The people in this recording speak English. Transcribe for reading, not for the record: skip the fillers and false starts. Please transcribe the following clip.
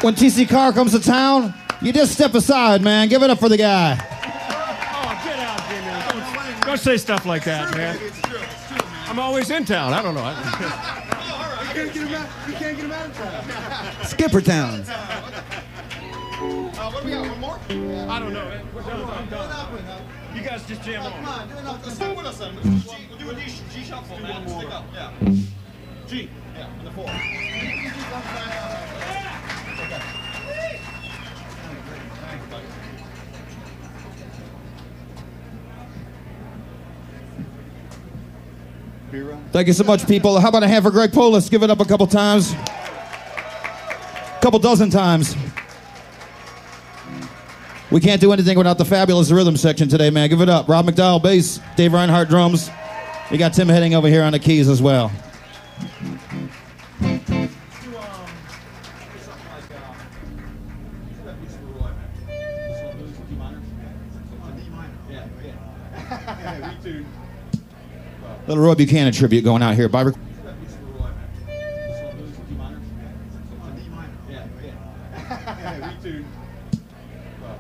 When TC Carr comes to town, you just step aside, man. Give it up for the guy. Oh, get out, Jimmy. Don't say stuff like that, man. I'm always in town. I don't know. You can't get him out of town. Skipper Town. What do we got? One more? I don't know. We're done. I'm done. You guys just jam on. Come on, do it up. Let's stick with us then. We'll do a G shuffle, man. Stick up. Yeah. G. Yeah, on the 4. Thank you so much, people. How about a hand for Greg Polis? Give it up a couple times. Couple dozen times. We can't do anything without the fabulous rhythm section today, man. Give it up. Rob McDowell, bass. Dave Reinhardt, drums. We got Tim Heading over here on the keys as well. Little Roy Buchanan tribute going out here. Bye. Yeah.